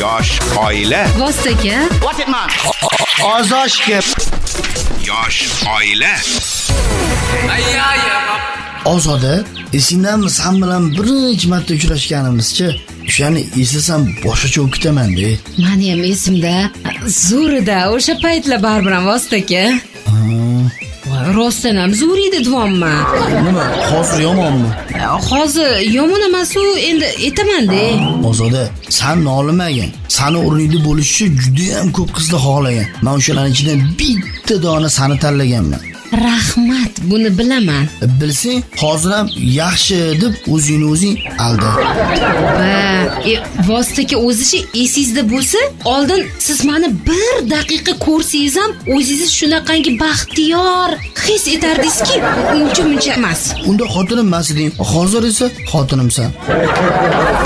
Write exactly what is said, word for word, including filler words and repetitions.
Yosh oila. Vostaka. What it man? Ozoshga. Yosh oila. Ozoda, esingdanmi sen bilan birinchi marta uchrashganimizcha? O'shani eslasam boshqacha o'kitaman-da. Meni ham esimda. Zo'rida, o'sha paytlar baribir Vostaka. Rostdan ham zo'r edi devommi? Nima, hozir yomonmi? Hozir yomon emas-u, endi aytaman-da. Ozoda, sen nolimagin. Seni o'rningda bo'lish uchun juda ham ko'p qizlar xohlagan. Men o'shalarning ichidan bitta dona seni tanlaganman. Rahmat, buni bilaman. Bilsang, hozir ham yaxshi deb o'zingni o'zing alda. Va, e, Vostaka o'zichi esingizda bo'lsa, oldin siz meni bir daqiqa ko'rsangiz ham o'zingiz shunaqangi baxtiyor his etardingiz-ki, uncha-muncha emas. Unda xotinim emas eding, hozir esa xotinimsan.